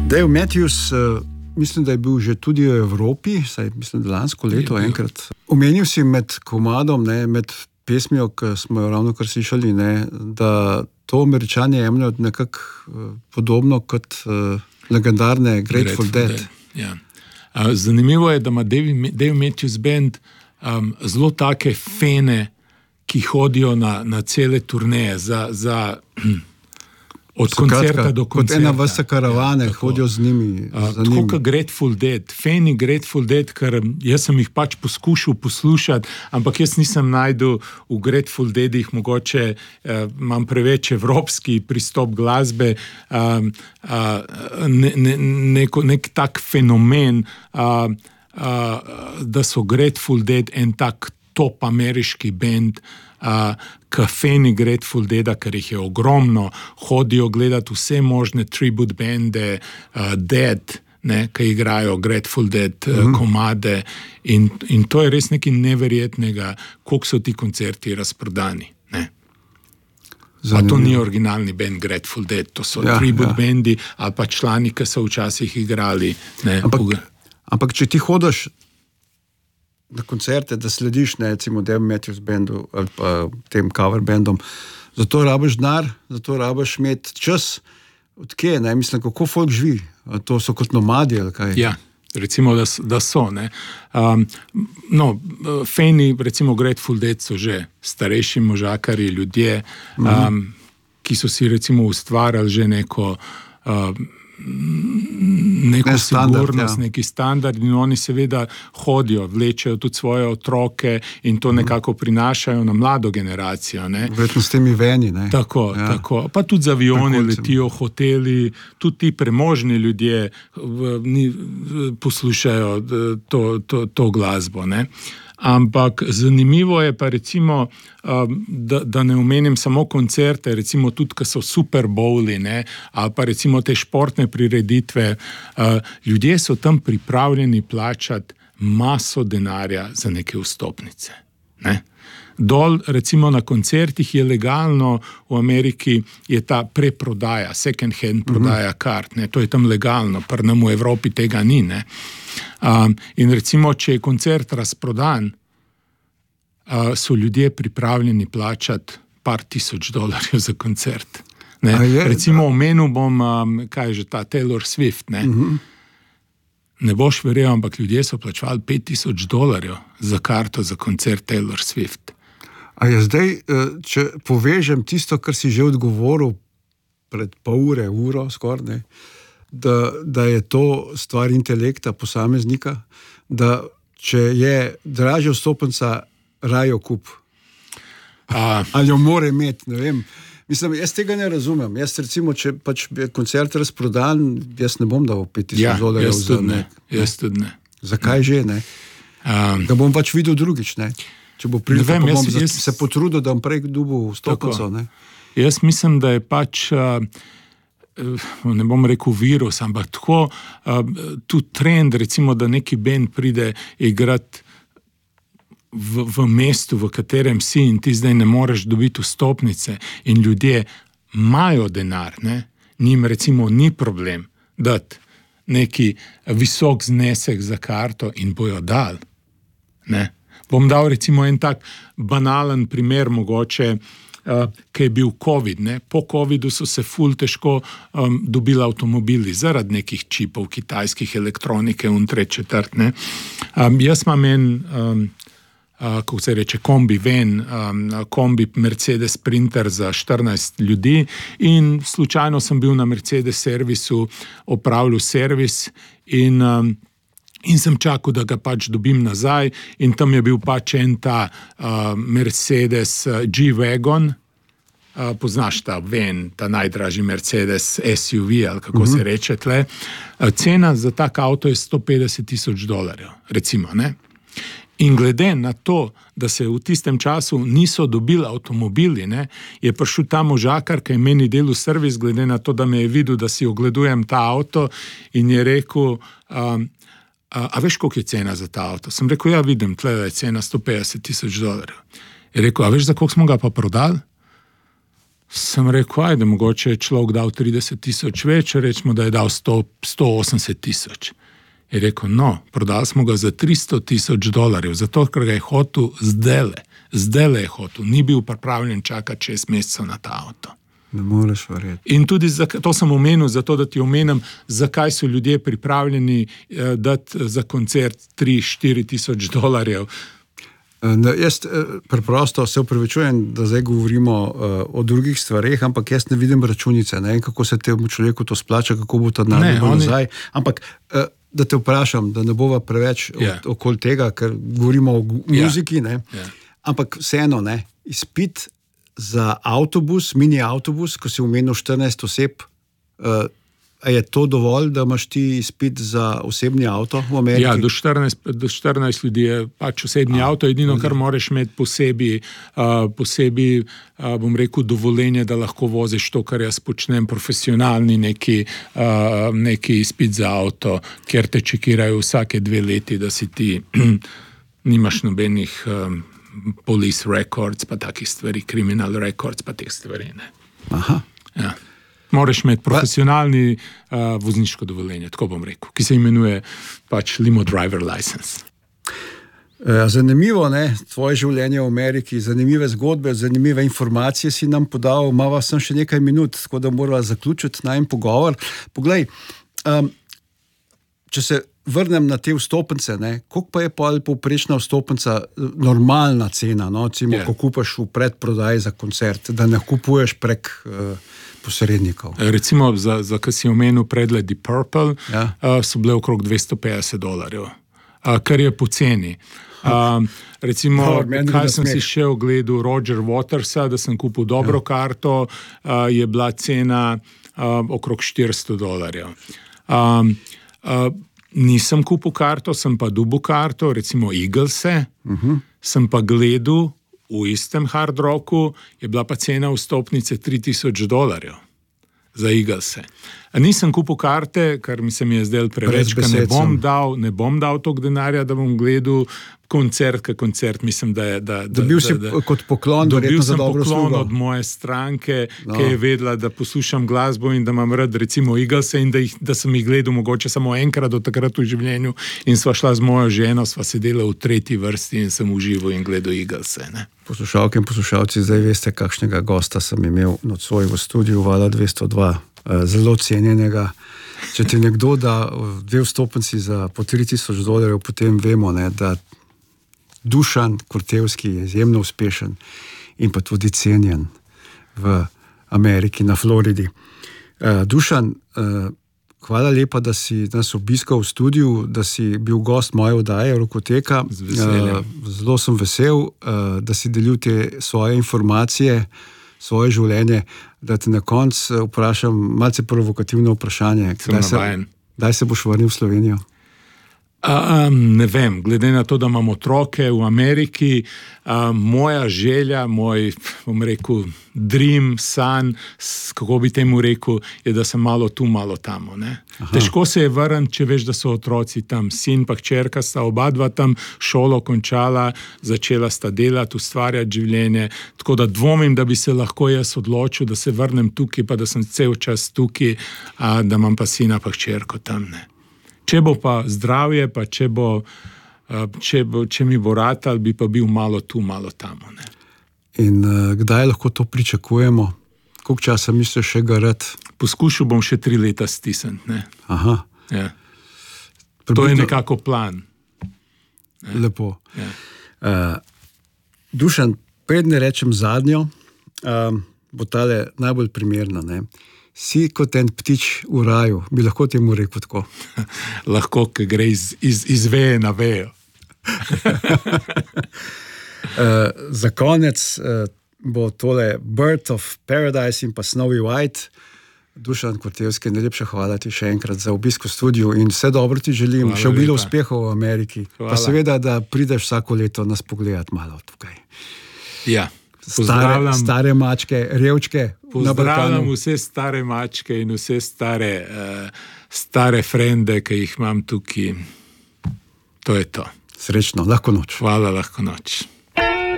Dave Matthews, mislim, da je bil že tudi v Evropi, saj mislim, da lansko leto enkrat. Omenil si med komadom, ne, med pesmijo, ki smo jo ravno kar slišali, ne, da to Američani jemljajo nekako podobno kot legendarne Grateful Dead. Ja. Zanimivo je, da ima Dave Matthews Band zelo take fene, ki hodijo na cele turneje od koncerta do koncerta. Kot ena vrsta karavane, hodijo z njimi. Tako kot Grateful Dead, fani Grateful Dead, ker jaz sem jih pač poskušal poslušati, ampak jaz nisem najdel v Grateful Deadih, mogoče imam preveč evropski pristop glasbe, nek tak fenomen, da so Grateful Dead en tak top ameriški band, kafeni Grateful Deada, ker jih je ogromno, hodijo gledati vse možne tribute bande, Dead, ki igrajo Grateful Dead komade in to je res nekaj neverjetnega, koliko so ti koncerti razprodani. Pa to ni originalni band Grateful Dead, to so tribute bandi ali pa člani, ki so včasih igrali. Ampak če ti hodiš na koncerte, da slediš, recimo Dave Matthews Bandu ali pa tem cover bandom, zato rabiš denar, zato rabiš imeti čas, od kje, mislim, kako folk živi, to so kot nomadi ali kaj? Ja, recimo, da so, ne. Fani, recimo Grateful Dead so že starejši možakari, ljudje, ki so si recimo ustvarjali že neko sigurnost, neki standard in oni seveda hodijo, vlečejo tudi svoje otroke in to nekako prinašajo na mlado generacijo. Verjetno s temi veni. Tako. Pa tudi z avioni letijo, hoteli, tudi ti premožni ljudje poslušajo to glasbo. Ampak zanimivo je pa recimo, da ne omenim samo koncerte, recimo tudi, ko so Super Bowli, ali pa recimo te športne prireditve, ljudje so tam pripravljeni plačati maso denarja za neke vstopnice. Dol, recimo na koncertih je legalno, v Ameriki je ta preprodaja, second hand prodaja kart, to je tam legalno, pri nam v Evropi tega ni. In recimo, če je koncert razprodan, so ljudje pripravljeni plačati par $1000 za koncert. Recimo omenil bom, kaj je že ta Taylor Swift, ne boš verjel, ampak ljudje so plačevali $5000 za karto za koncert Taylor Swift. A je zdaj, če povežem tisto, kar si že odgovoril pred pol uro skoraj, da je to stvar intelekta posameznika, da če je dražja vstopnica, rajo kup. Ali jo mora imeti, ne vem. Mislim, jaz tega ne razumem. Jaz recimo, če pač je koncert razprodan, jaz ne bom dal $5000. Jaz tudi ne. Zakaj že, ne? Da bom pač videl drugič, ne? Če bo prilika, pa bom se potrudil, da bom prej dobil vstopnico, ne? Jaz mislim, da je pač ne bom rekel virus, ampak tako tudi trend, recimo, da neki band pride igrati v mestu, v katerem si in ti zdaj ne moreš dobiti vstopnice in ljudje imajo denar, njim recimo ni problem dati neki visok znesek za karto in bojo dal. Bom dal recimo en tak banalen primer mogoče, ki je bil COVID. Po COVIDu so se ful težko dobili avtomobili zaradi nekih čipov, kitajskih elektronike in četrt. Jaz imam en, kako se reče, kombi van, kombi Mercedes Sprinter za 14 ljudi in slučajno sem bil na Mercedes servisu, opravljal servis in sem čakal, da ga pač dobim nazaj in tam je bil pač en ta Mercedes G-Wagon, poznaš ta van, ta najdražji Mercedes SUV, ali kako se reče tle. Cena za tak avto je $150,000, recimo, In glede na to, da se v tistem času niso dobili avtomobili, je prišel ta možakar, ki je meni delal servis, glede na to, da me je videl, da si ogledujem ta avto in je rekel, a veš, koliko je cena za ta avto? Sem rekel, ja, vidim, tle je cena $150,000. Je rekel, a veš, za koliko smo ga pa prodali? Sem rekel, ajde, mogoče je človek dal 30,000 več, rečemo, da je dal 180,000. Je rekel, no, prodali smo ga za $300,000, zato ker ga je hotel zdajle je hotel, ni bil pripravljen čakati 6 mesecev na ta avto. Ne moreš verjeti. In tudi to sem omenil, zato da ti omenim, zakaj so ljudje pripravljeni dati za koncert $3,000-4,000. Jaz preprosto se upravičujem, da zdaj govorimo o drugih stvareh, ampak jaz ne vidim računice, ne vem, kako se temu človeku to splača, kako bo to nazaj. Ampak da te vprašam, da ne bova preveč okoli tega, ker govorimo o muziki, ne? Ampak vseeno, ne, izpit za avtobus, mini avtobus, ko si omenil 14 oseb, je to dovolj, da imaš ti izpit za osebni avto v Ameriki? Ja, do 14 ljudi je pač osebni avto, edino, kar moraš imeti posebej, bom rekel, dovoljenje, da lahko voziš to, kar jaz počnem, profesionalni neki izpit za avto, kjer te čekirajo vsake 2 leti, da si ti nimaš nobenih police records, pa takih stvari, criminal records, pa teh stvari, ne. Aha. Ja. Moraš imeti profesionalni vozniško dovoljenje, tako bom rekel, ki se imenuje pač limo driver license. Zanimivo, ne, tvoje življenje v Ameriki, zanimive zgodbe, zanimive informacije si nam podal, imava sem še nekaj minut, tako da morala zaključiti najin pogovor. Poglej, če se vrnem na te vstopnice, ne, koliko pa je povprečna vstopnica, normalna cena, no, recimo, ko kupaš v predprodaji za koncert, da ne kupuješ prek posrednikov. Recimo, kar si omenil pred Lady Purple, so bile okrog $250, kar je poceni. Recimo, kaj sem si še ogledal Roger Watersa, da sem kupil dobro karto, je bila cena okrog $400. Nisem kupil karto, sem pa dobil karto, recimo Eaglese, sem pa gledal v istem Hard Rocku, je bila pa cena vstopnice $3,000 za Eaglese. Nisem kupil karte, kar mi se je zdelo preveč, ker ne bom dal toliko denarja, da bom gledal koncert, mislim, da je... Dobil si kot poklon, verjetno za dobro slugo. Dobil sem poklon od moje stranke, ki je vedela, da poslušam glasbo in da imam rad recimo Eaglese in da sem jih gledal mogoče samo enkrat do takrat v življenju in sva šla z mojo ženo, sva sedela v 3. vrsti in sem užival in gledal Eaglese, ne. Poslušalke in poslušalci, zdaj veste, kakšnega gosta sem imel nocoj v studiu Vala 202, zelo cenjenega. Če ti nekdo da 2 vstopnici za po $3,000, potem vemo, ne, da Dušan Kortevski je izjemno uspešen in pa tudi cenjen v Ameriki, na Floridi. Dušan, hvala lepa, da si nas obiskal v studiu, da si bil gost moje oddaje Rokoteka. Zelo sem vesel, da si delil te svoje informacije, svoje življenje, da te na koncu vprašam malce provokativno vprašanje. Kdaj se boš vrnil v Slovenijo? Ne vem, glede na to, da imam otroke v Ameriki, moja želja, moj, bom rekel, dream, san, kako bi temu rekel, je, da sem malo tu, malo tam, ne. Težko se je vrniti, če veš, da so otroci tam, sin pa hčerka sta obadva tam šolo končala, začela sta delati, ustvarjati življenje, tako da dvomim, da bi se lahko jaz odločil, da se vrnem tukaj, pa da sem cel čas tukaj, da imam pa sina pa hčerko tam, ne. Če bo pa zdravje, pa če mi bo ratal, bi pa bil malo tu, malo tam. Ne? In kdaj lahko to pričakujemo? Koliko časa misliš še garati? Poskušal bom še 3 leta stisniti. Ne? Aha. Ja. To je nekako plan. Ne? Lepo. Ja. Dušan, predne rečem zadnjo, bo tale najbolj primerna, ne? Si kot en ptič v raju, bi lahko temu rekel tako. Lahko, ki gre iz veje na vejo. Za konec bo tole Bird of Paradise in pa Snowy White. Dušan Kortevski, najlepša hvala ti še enkrat za obisk v studiu in vse dobro ti želim, še obilo uspehov v Ameriki. Hvala. Pa seveda, da prideš vsako leto nas pogledati malo tukaj. Ja. Stare mačke, revčke. Pozdravljam vse stare mačke in vse stare frende, ki jih imam tukaj. To je to. Srečno, lahko noč. Hvala, lahko noč.